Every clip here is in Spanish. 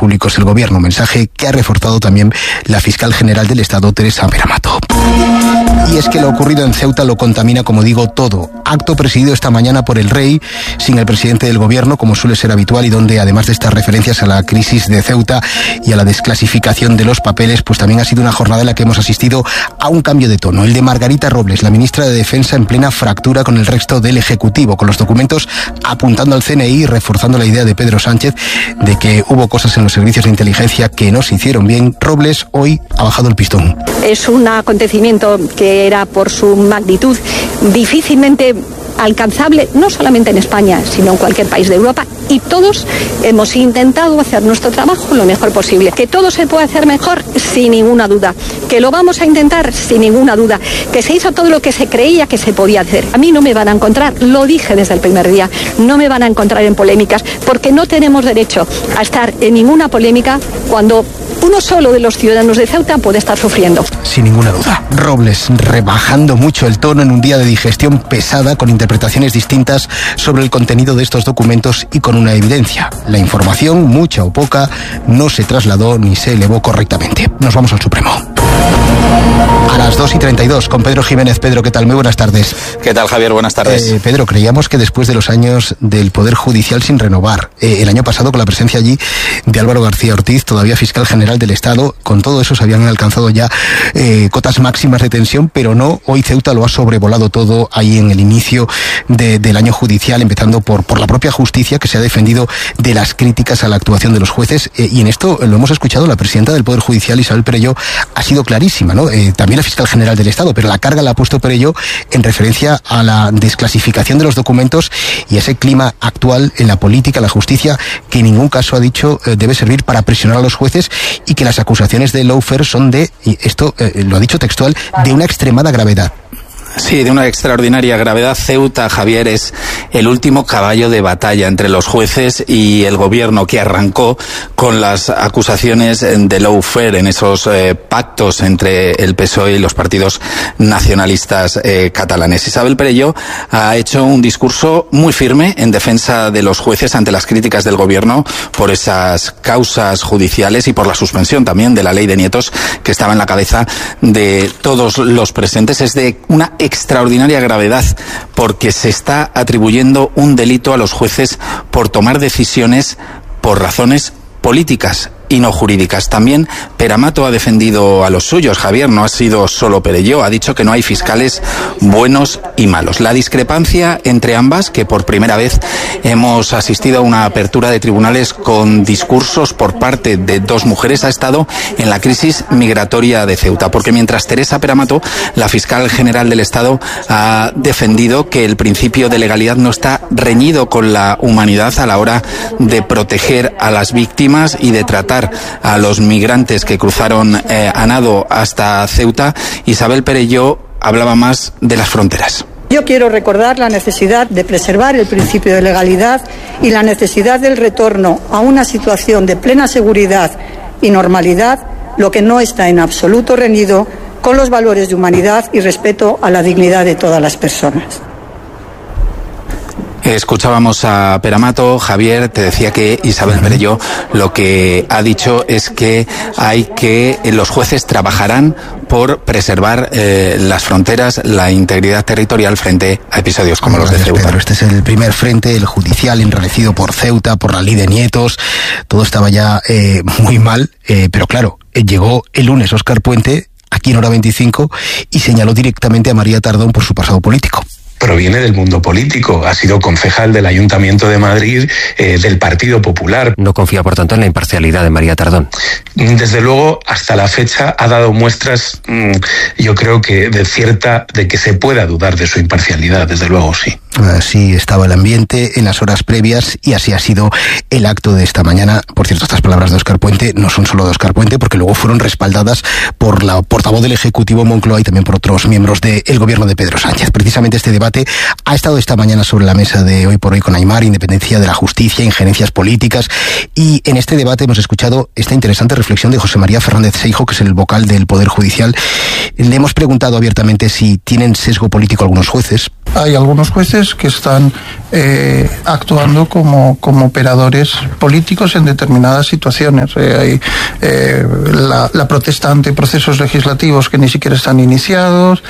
públicos el gobierno, mensaje que ha reforzado también la fiscal general del Estado, Teresa Peramato. Y es que lo ocurrido en Ceuta lo contamina, como digo, todo. Acto presidido esta mañana por el rey, sin el presidente del gobierno, como suele ser habitual, y donde, además de estas referencias a la crisis de Ceuta y a la desclasificación de los papeles, pues también ha sido una jornada en la que hemos asistido a un cambio de tono. El de Margarita Robles, la ministra de Defensa, en plena fractura con el resto del Ejecutivo, con los documentos apuntando al CNI y reforzando la idea de Pedro Sánchez de que hubo cosas en los servicios de inteligencia que no se hicieron bien. Robles hoy ha bajado el pistón. Es un acontecimiento que era, por su magnitud, difícilmente alcanzable, no solamente en España, sino en cualquier país de Europa, y todos hemos intentado hacer nuestro trabajo lo mejor posible. Que todo se puede hacer mejor, sin ninguna duda. Que lo vamos a intentar, sin ninguna duda. Que se hizo todo lo que se creía que se podía hacer. A mí no me van a encontrar, lo dije desde el primer día, no me van a encontrar en polémicas, porque no tenemos derecho a estar en ninguna polémica cuando uno solo de los ciudadanos de Ceuta puede estar sufriendo. Sin ninguna duda. Robles rebajando mucho el tono en un día de digestión pesada, con interpretaciones distintas sobre el contenido de estos documentos y con una evidencia: la información, mucha o poca, no se trasladó ni se elevó correctamente. Nos vamos al Supremo. A las 2:32 con Pedro Jiménez. Pedro, ¿qué tal? Muy buenas tardes. ¿Qué tal, Javier? Buenas tardes. Pedro, creíamos que después de los años del Poder Judicial sin renovar, el año pasado con la presencia allí de Álvaro García Ortiz, todavía fiscal general del Estado, con todo eso se habían alcanzado ya cotas máximas de tensión, pero no, hoy Ceuta lo ha sobrevolado todo ahí en el inicio del año judicial, empezando por la propia justicia, que se ha defendido de las críticas a la actuación de los jueces, y en esto lo hemos escuchado, la presidenta del Poder Judicial, Isabel Perelló, ha sido clarísima, ¿no? También la fiscal general del Estado, pero la carga la ha puesto Perelló en referencia a la desclasificación de los documentos y ese clima actual en la política, la justicia, que en ningún caso, ha dicho, debe servir para presionar a los jueces, y que las acusaciones de lawfare son de, y esto lo ha dicho textual, de una extremada gravedad. Sí, de una extraordinaria gravedad. Ceuta, Javier, es el último caballo de batalla entre los jueces y el gobierno, que arrancó con las acusaciones de lawfare en esos pactos entre el PSOE y los partidos nacionalistas catalanes. Isabel Perelló ha hecho un discurso muy firme en defensa de los jueces ante las críticas del gobierno por esas causas judiciales y por la suspensión también de la ley de nietos, que estaba en la cabeza de todos los presentes. Es de una extraordinaria gravedad, porque se está atribuyendo un delito a los jueces por tomar decisiones por razones políticas y no jurídicas. También Peramato ha defendido a los suyos, Javier, no ha sido solo Perelló, ha dicho que no hay fiscales buenos y malos. La discrepancia entre ambas, que por primera vez hemos asistido a una apertura de tribunales con discursos por parte de dos mujeres, ha estado en la crisis migratoria de Ceuta, porque mientras Teresa Peramato, la fiscal general del Estado, ha defendido que el principio de legalidad no está reñido con la humanidad a la hora de proteger a las víctimas y de tratar a los migrantes que cruzaron a nado hasta Ceuta, Isabel Perelló hablaba más de las fronteras. Yo quiero recordar la necesidad de preservar el principio de legalidad y la necesidad del retorno a una situación de plena seguridad y normalidad, lo que no está en absoluto reñido con los valores de humanidad y respeto a la dignidad de todas las personas. Escuchábamos a Peramato. Javier, te decía que Isabel Perelló lo que ha dicho es que los jueces trabajarán por preservar las fronteras, la integridad territorial frente a episodios como los de Ceuta. Pedro, este es el primer frente, el judicial, enrarecido por Ceuta, por la ley de nietos. Todo estaba ya muy mal, pero claro, llegó el lunes Óscar Puente, aquí en Hora 25, y señaló directamente a María Tardón por su pasado político. Proviene del mundo político, ha sido concejal del Ayuntamiento de Madrid, del Partido Popular. No confía, por tanto, en la imparcialidad de María Tardón. Desde luego, hasta la fecha ha dado muestras, yo creo que de que se pueda dudar de su imparcialidad, desde luego sí. Así estaba el ambiente en las horas previas y así ha sido el acto de esta mañana. Por cierto, estas palabras de Óscar Puente no son solo de Óscar Puente, porque luego fueron respaldadas por la portavoz del Ejecutivo, Moncloa, y también por otros miembros del gobierno de Pedro Sánchez. Precisamente este debate debate ha estado esta mañana sobre la mesa de Hoy por Hoy con Aimar, independencia de la justicia, injerencias políticas, y en este debate hemos escuchado esta interesante reflexión de José María Fernández Seijo, que es el vocal del Poder Judicial. Le hemos preguntado abiertamente si tienen sesgo político algunos jueces. Hay algunos jueces que están actuando como operadores políticos en determinadas situaciones. Hay la protesta ante procesos legislativos que ni siquiera están iniciados,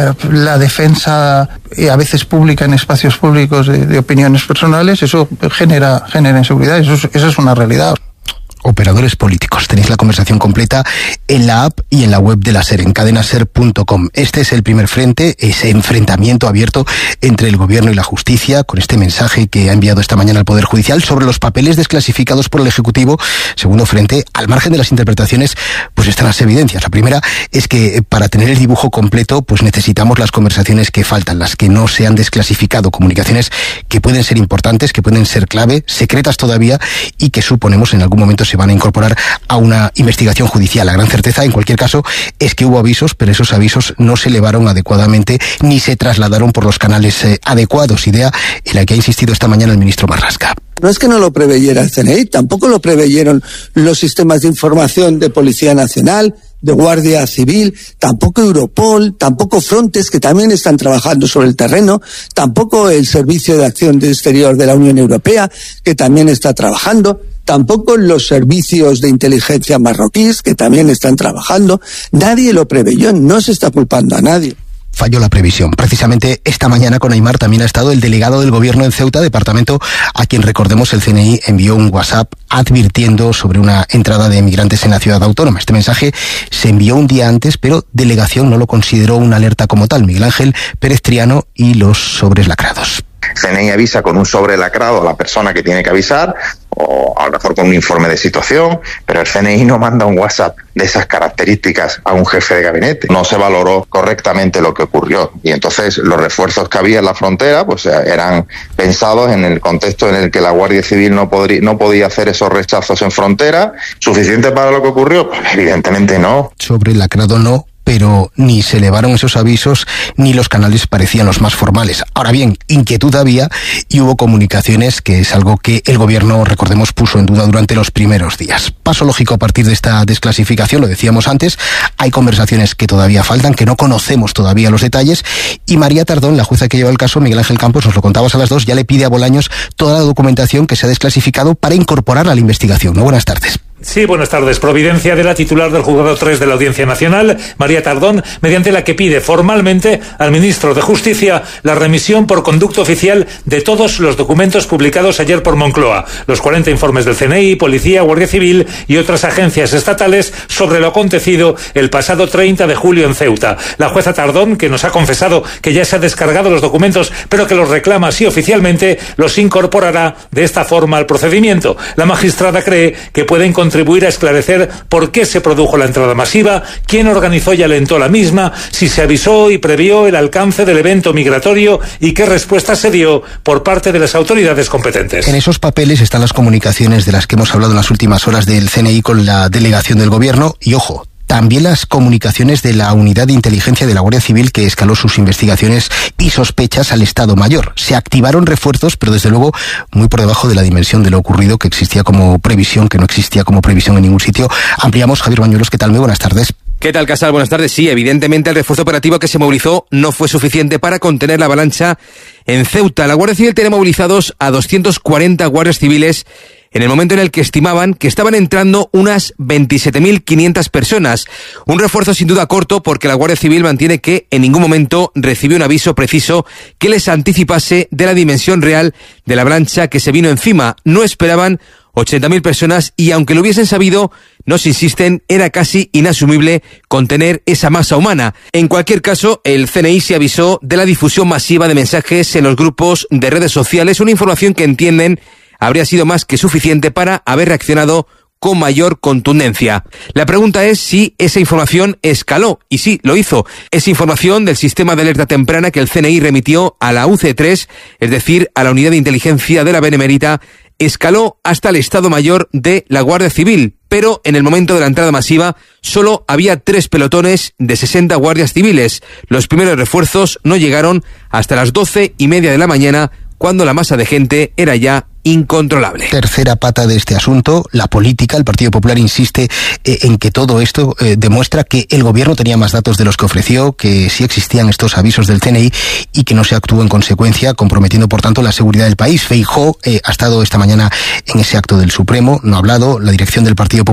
la defensa a veces pública en espacios públicos de opiniones personales. Eso genera inseguridad, eso es una realidad. Operadores políticos. Tenéis la conversación completa en la app y en la web de la SER, en cadenaser.com. Este es el primer frente, ese enfrentamiento abierto entre el gobierno y la justicia, con este mensaje que ha enviado esta mañana al Poder Judicial sobre los papeles desclasificados por el Ejecutivo. Segundo frente, al margen de las interpretaciones, pues están las evidencias. La primera es que para tener el dibujo completo, pues necesitamos las conversaciones que faltan, las que no se han desclasificado, comunicaciones que pueden ser importantes, que pueden ser clave, secretas todavía, y que suponemos en algún momento se van a incorporar a una investigación judicial. La gran certeza, en cualquier caso, es que hubo avisos, pero esos avisos no se elevaron adecuadamente ni se trasladaron por los canales adecuados, idea en la que ha insistido esta mañana el ministro Marlaska. No es que no lo preveyera el CNI, tampoco lo preveyeron los sistemas de información de Policía Nacional, de Guardia Civil, tampoco Europol, tampoco Frontex, que también están trabajando sobre el terreno, tampoco el Servicio de Acción Exterior de la Unión Europea, que también está trabajando, tampoco los servicios de inteligencia marroquíes, que también están trabajando. Nadie lo preveyó, no se está culpando a nadie. Falló la previsión. Precisamente esta mañana con Aimar también ha estado el delegado del gobierno en Ceuta, departamento a quien, recordemos, el CNI envió un WhatsApp advirtiendo sobre una entrada de emigrantes en la ciudad autónoma. Este mensaje se envió un día antes, pero delegación no lo consideró una alerta como tal. Miguel Ángel Pérez Triano y los sobres lacrados. CNI avisa con un sobre lacrado a la persona que tiene que avisar, o a lo mejor con un informe de situación, pero el CNI no manda un WhatsApp de esas características a un jefe de gabinete. No se valoró correctamente lo que ocurrió, y entonces los refuerzos que había en la frontera pues eran pensados en el contexto en el que la Guardia Civil no podía hacer esos rechazos en frontera. ¿Suficiente para lo que ocurrió? Pues evidentemente no. Sobre lacrado no, pero ni se elevaron esos avisos ni los canales parecían los más formales. Ahora bien, inquietud había y hubo comunicaciones, que es algo que el gobierno, recordemos, puso en duda durante los primeros días. Paso lógico a partir de esta desclasificación, lo decíamos antes, hay conversaciones que todavía faltan, que no conocemos todavía los detalles, y María Tardón, la jueza que lleva el caso, Miguel Ángel Campos, nos lo contabas a las 2, ya le pide a Bolaños toda la documentación que se ha desclasificado para incorporarla a la investigación. ¿No? Buenas tardes. Sí, buenas tardes. Providencia de la titular del Juzgado 3 de la Audiencia Nacional, María Tardón, mediante la que pide formalmente al ministro de Justicia la remisión por conducto oficial de todos los documentos publicados ayer por Moncloa, los 40 informes del CNI, Policía, Guardia Civil y otras agencias estatales sobre lo acontecido el pasado 30 de julio en Ceuta. La jueza Tardón, que nos ha confesado que ya se ha descargado los documentos, pero que los reclama así oficialmente, los incorporará de esta forma al procedimiento. La magistrada cree que pueden contribuir a esclarecer por qué se produjo la entrada masiva, quién organizó y alentó la misma, si se avisó y previó el alcance del evento migratorio y qué respuesta se dio por parte de las autoridades competentes. En esos papeles están las comunicaciones de las que hemos hablado en las últimas horas del CNI con la delegación del gobierno y, ojo, también las comunicaciones de la Unidad de Inteligencia de la Guardia Civil, que escaló sus investigaciones y sospechas al Estado Mayor. Se activaron refuerzos, pero desde luego muy por debajo de la dimensión de lo ocurrido, que existía como previsión, que no existía como previsión en ningún sitio. Ampliamos. Javier Bañuelos, ¿qué tal? Muy buenas tardes. ¿Qué tal, Casal? Buenas tardes. Sí, evidentemente el refuerzo operativo que se movilizó no fue suficiente para contener la avalancha en Ceuta. La Guardia Civil tiene movilizados a 240 guardias civiles en el momento en el que estimaban que estaban entrando unas 27.500 personas. Un refuerzo sin duda corto, porque la Guardia Civil mantiene que en ningún momento recibió un aviso preciso que les anticipase de la dimensión real de la avalancha que se vino encima. No esperaban 80.000 personas y, aunque lo hubiesen sabido, nos insisten, era casi inasumible contener esa masa humana. En cualquier caso, el CNI se avisó de la difusión masiva de mensajes en los grupos de redes sociales, una información que entienden habría sido más que suficiente para haber reaccionado con mayor contundencia. La pregunta es si esa información escaló, y sí, lo hizo. Esa información del sistema de alerta temprana que el CNI remitió a la UC3, es decir, a la Unidad de Inteligencia de la Benemérita, escaló hasta el Estado Mayor de la Guardia Civil. pero en el momento de la entrada masiva solo había 3 pelotones de 60 guardias civiles. Los primeros refuerzos no llegaron hasta las 12:30 de la mañana, cuando la masa de gente era ya incontrolable. Tercera pata de este asunto, la política. El Partido Popular insiste en que todo esto demuestra que el gobierno tenía más datos de los que ofreció, que sí existían estos avisos del CNI y que no se actuó en consecuencia, comprometiendo por tanto la seguridad del país. Feijóo ha estado esta mañana en ese acto del Supremo, no ha hablado. La dirección del Partido Popular